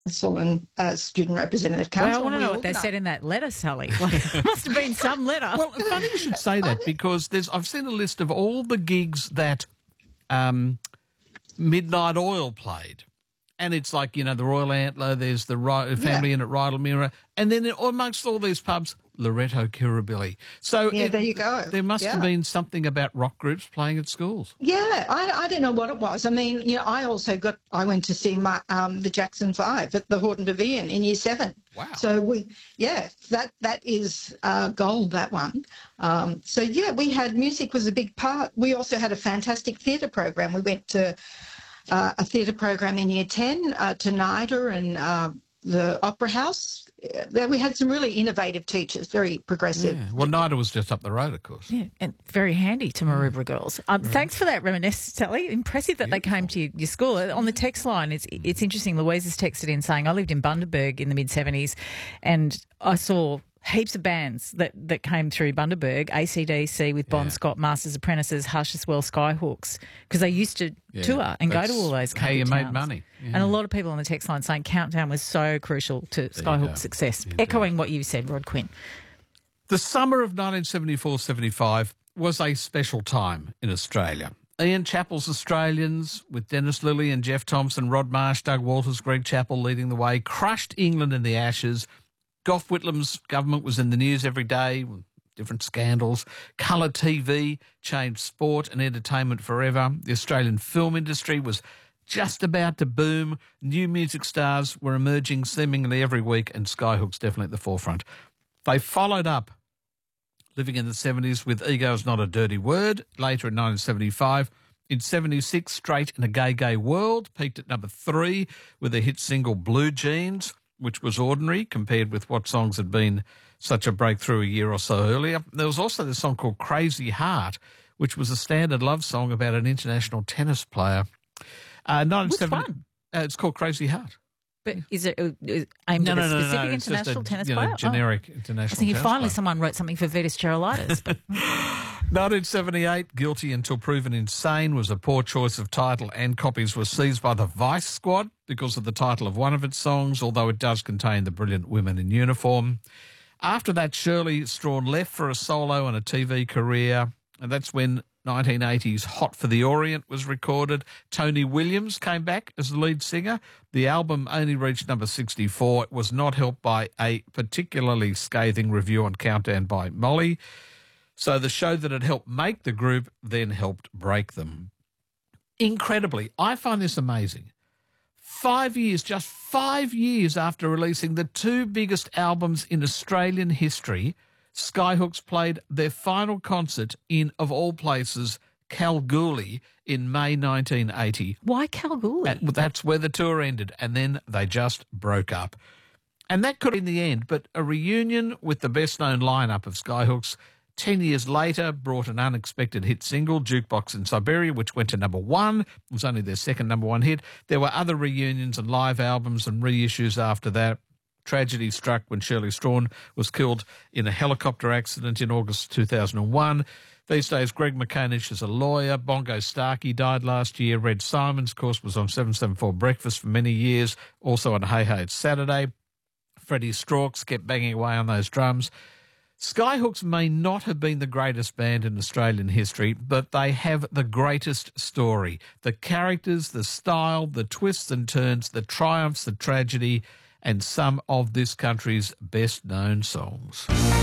Sullivan Student Representative Well, Council. I want to and we know what they organised- said in that letter, Sally. It must have been some letter. Well, funny you should say that because I've seen a list of all the gigs that Midnight Oil played. And it's like, the Royal Antler, there's the Family Inn at Rydalmere, and then amongst all these pubs, Loretto Kirribilli. So there you go. There must have been something about rock groups playing at schools. Yeah, I don't know what it was. I mean, I also went to see the Jackson 5 at the Horton Pavilion in Year 7. Wow. So that is gold, that one. Music was a big part. We also had a fantastic theatre program. We went to a theatre program in Year 10 to NIDA and the Opera House. We had some really innovative teachers, very progressive. Yeah. Well, NIDA was just up the road, of course. Yeah, and very handy to Maroubra girls. Thanks for that reminiscence, Sally. Impressive that they came to your school. On the text line, it's interesting. Louise has texted in saying, I lived in Bundaberg in the mid-70s and I saw heaps of bands that came through Bundaberg, AC/DC with Bon Scott, Masters Apprentices, Hush as well, Skyhooks, because they used to tour and go to all those how country you towns. made money. Yeah. And a lot of people on the text line saying Countdown was so crucial to Skyhook's success, echoing what you said, Rod Quinn. The summer of 1974-75 was a special time in Australia. Ian Chappell's Australians, with Dennis Lilly and Jeff Thompson, Rod Marsh, Doug Walters, Greg Chappell leading the way, crushed England in the Ashes. Gough Whitlam's government was in the news every day with different scandals. Colour TV changed sport and entertainment forever. The Australian film industry was just about to boom. New music stars were emerging seemingly every week, and Skyhook's definitely at the forefront. They followed up living in the 70s with Ego's Not a Dirty Word, later in 1975. In 76, Straight in a Gay World peaked at number 3 with the hit single Blue Jeans, which was ordinary compared with what songs had been such a breakthrough a year or so earlier. There was also this song called Crazy Heart, which was a standard love song about an international tennis player. Which one? It's called Crazy Heart. But is it aimed at a specific It's international just tennis a, player? generic I international was thinking tennis finally player. someone wrote something for Vitas Gerulaitis. But 1978, Guilty Until Proven Insane was a poor choice of title, and copies were seized by the Vice Squad because of the title of one of its songs, although it does contain the brilliant Women in Uniform. After that, Shirley Strawn left for a solo and a TV career, and that's when 1980's Hot for the Orient was recorded. Tony Williams came back as the lead singer. The album only reached number 64. It was not helped by a particularly scathing review on Countdown by Molly. So the show that had helped make the group then helped break them. Incredibly, I find this amazing. 5 years, just 5 years after releasing the 2 biggest albums in Australian history, Skyhooks played their final concert in, of all places, Kalgoorlie in May 1980. why Kalgoorlie? That's where the tour ended, and then they just broke up. And that could have been the end, but a reunion with the best-known lineup of Skyhooks 10 years later brought an unexpected hit single, Jukebox in Siberia, which went to number 1. It was only their second number 1 hit. There were other reunions and live albums and reissues after that. Tragedy struck when Shirley Strawn was killed in a helicopter accident in August 2001. These days, Greg McCanish is a lawyer. Bongo Starkey died last year. Red Simons, of course, was on 774 Breakfast for many years, also on Hey Hey It's Saturday. Freddie Strauchs kept banging away on those drums. Skyhooks may not have been the greatest band in Australian history, but they have the greatest story. The characters, the style, the twists and turns, the triumphs, the tragedy, and some of this country's best-known songs.